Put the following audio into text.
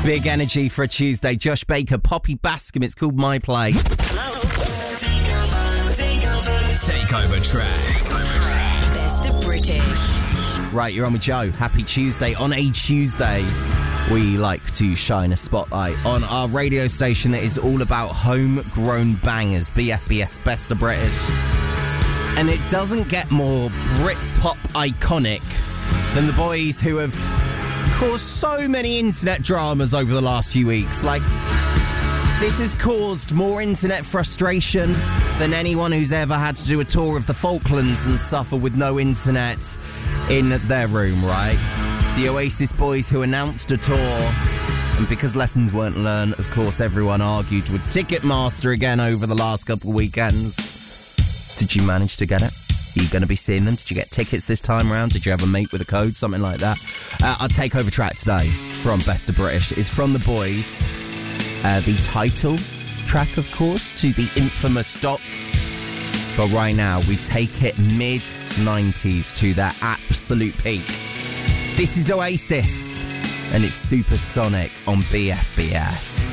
Big energy for a Tuesday. Josh Baker, Poppy Bascom. It's called My Place. Takeover track. Best of British. Right, you're on with Joe. Happy Tuesday. On a Tuesday, we like to shine a spotlight on our radio station that is all about homegrown bangers. BFBS, Best of British. And it doesn't get more Britpop iconic than the boys who have caused so many internet dramas over the last few weeks. Like, this has caused more internet frustration than anyone who's ever had to do a tour of the Falklands and suffer with no internet in their room, right? The Oasis boys who announced a tour, and because lessons weren't learned, of course, everyone argued with Ticketmaster again over the last couple of weekends. Did you manage to get it? Are you going to be seeing them? Did you get tickets this time around? Did you have a mate with a code? Something like that. Our takeover track today from Best of British is from the boys. The title track, of course, to the infamous Doc. But right now, we take it mid-90s to their absolute peak. This is Oasis, and it's Supersonic on BFBS.